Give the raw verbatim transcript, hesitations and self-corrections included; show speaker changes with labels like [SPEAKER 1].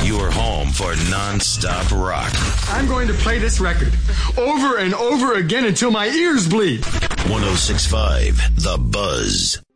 [SPEAKER 1] Your home for non-stop rock.
[SPEAKER 2] I'm going to play this record over and over again until my ears bleed.
[SPEAKER 1] one oh six point five The Buzz.